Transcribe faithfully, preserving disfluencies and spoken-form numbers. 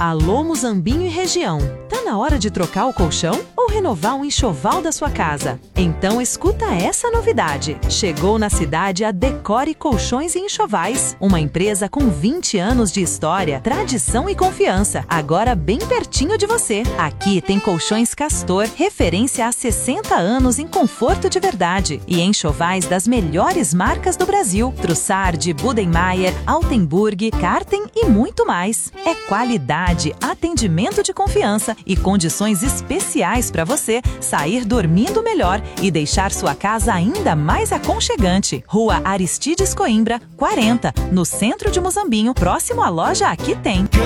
Alô Muzambinho e região, tá na hora de trocar o colchão ou renovar um enxoval da sua casa? Então escuta essa novidade. Chegou na cidade a Decore Colchões e Enxovais, uma empresa com vinte anos de história, tradição e confiança, agora bem pertinho de você. Aqui tem colchões Castor, referência há sessenta anos em conforto de verdade, e enxovais das melhores marcas do Brasil: Trussardi, Budenmeier, Altenburg, Karten e muito mais. É qualidade, atendimento de confiança e condições especiais para você sair dormindo melhor e deixar sua casa ainda mais aconchegante. Rua Aristides Coimbra, quarenta, no centro de Muzambinho, próximo à loja Aqui Tem.